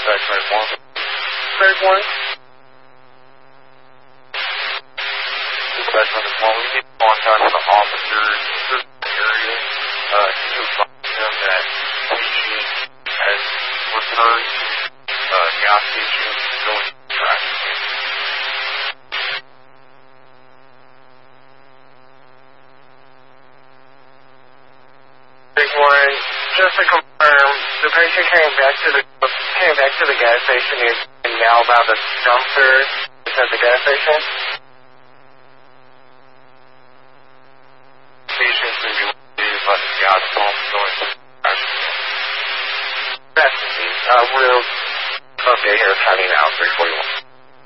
Third one. Dispatch 1, we need contact with the officers in the area. Can you advise them that patient has returned to gas station going to traffic? Big one. Just to confirm, the patient came back to the gas station and now about the dumpster at the gas station.